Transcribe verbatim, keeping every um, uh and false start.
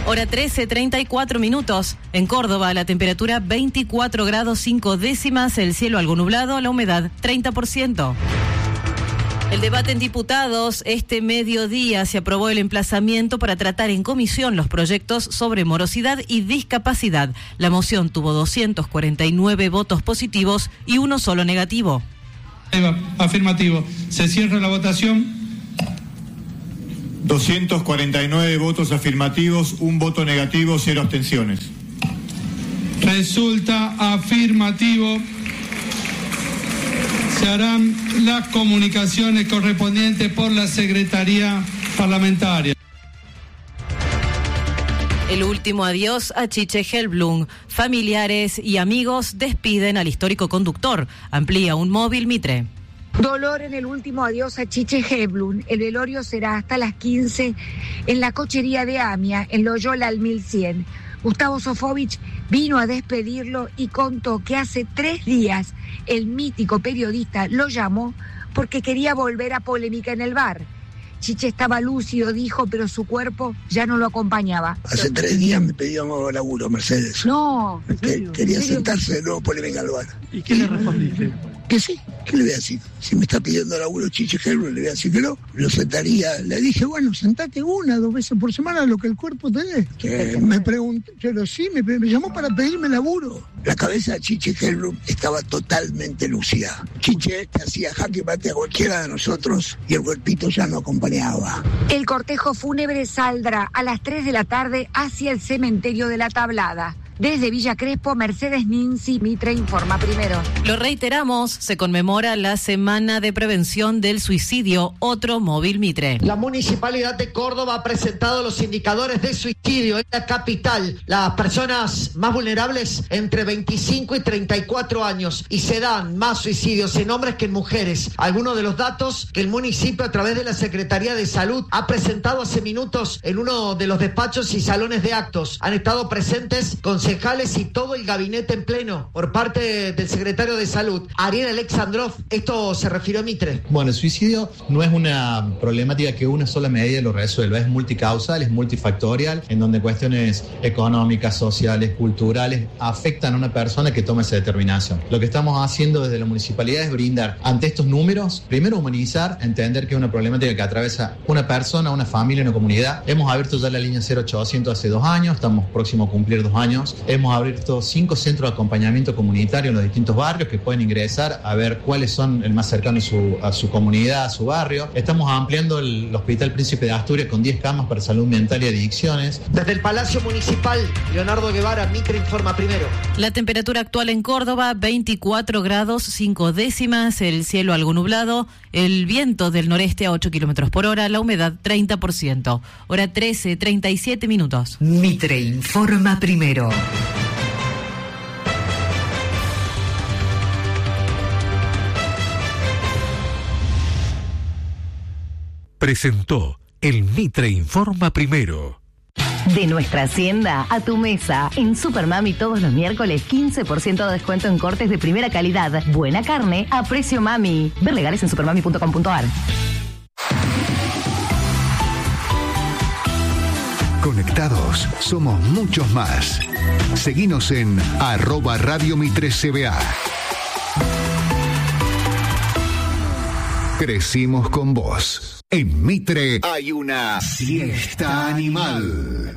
Hora trece, treinta y cuatro minutos. En Córdoba, la temperatura veinticuatro grados cinco décimas, el cielo algo nublado, la humedad treinta por ciento. El debate en diputados, este mediodía se aprobó el emplazamiento para tratar en comisión los proyectos sobre morosidad y discapacidad. La moción tuvo doscientos cuarenta y nueve votos positivos y uno solo negativo. Afirmativo. Se cierra la votación. doscientos cuarenta y nueve votos afirmativos, un voto negativo, cero abstenciones. Resulta afirmativo. Se harán las comunicaciones correspondientes por la Secretaría Parlamentaria. El último adiós a Chiche Helblum. Familiares y amigos despiden al histórico conductor. Amplía un móvil Mitre. Dolor en el último adiós a Chiche Helblum. El velorio será hasta las quince en la cochería de Amia, en Loyola al mil cien. Gustavo Sofovich vino a despedirlo y contó que hace tres días el mítico periodista lo llamó porque quería volver a polémica en el bar. Chiche estaba lúcido, dijo, pero su cuerpo ya no lo acompañaba. Hace tres días me pidió un nuevo laburo, Mercedes. No, que, quería sentarse de nuevo polémica al bar. ¿Y qué le respondiste? Que sí, ¿qué le voy a decir? Si me está pidiendo laburo Chiche Helblum, le voy a decir que no. Lo sentaría, le dije, bueno, sentate una, dos veces por semana, lo que el cuerpo te dé. Que me preguntó, pero sí, me, me llamó para pedirme laburo. La cabeza de Chiche Helblum estaba totalmente lúcida. Chiche te hacía jaque mate a cualquiera de nosotros y el cuerpito ya no acompañaba. El cortejo fúnebre saldrá a las tres de la tarde hacia el cementerio de la Tablada. Desde Villa Crespo, Mercedes Ninzi, Mitre informa primero. Lo reiteramos, se conmemora la Semana de Prevención del Suicidio, otro móvil Mitre. La Municipalidad de Córdoba ha presentado los indicadores de suicidio en la capital. Las personas más vulnerables entre veinticinco y treinta y cuatro años y se dan más suicidios en hombres que en mujeres. Algunos de los datos que el municipio a través de la Secretaría de Salud ha presentado hace minutos en uno de los despachos y salones de actos. Han estado presentes con concejales y todo el gabinete en pleno por parte del secretario de Salud, Ariel Alexandrov. Esto se refirió a Mitre. Bueno, el suicidio no es una problemática que una sola medida lo resuelva, es multicausal, es multifactorial, en donde cuestiones económicas, sociales, culturales afectan a una persona que toma esa determinación. Lo que estamos haciendo desde la municipalidad es brindar ante estos números, primero humanizar, entender que es una problemática que atraviesa una persona, una familia, una comunidad. Hemos abierto ya la línea cero ochocientos hace dos años, estamos próximos a cumplir dos años. Hemos abierto cinco centros de acompañamiento comunitario en los distintos barrios que pueden ingresar a ver cuáles son el más cercano a su, a su comunidad, a su barrio. Estamos ampliando el Hospital Príncipe de Asturias con diez camas para salud mental y adicciones. Desde el Palacio Municipal, Leonardo Guevara, Mitre informa primero. La temperatura actual en Córdoba, veinticuatro grados cinco décimas, el cielo algo nublado, el viento del noreste a ocho kilómetros por hora, la humedad treinta por ciento. Hora trece, treinta y siete minutos. Mitre informa primero. Presentó el Mitre Informa Primero. De nuestra hacienda a tu mesa. En Supermami todos los miércoles quince por ciento de descuento en cortes de primera calidad. Buena carne a precio mami. Ver legales en supermami punto com punto a r. Conectados somos muchos más. Seguinos en arroba Radio Mitre C B A. Crecimos con vos. En Mitre hay una siesta animal.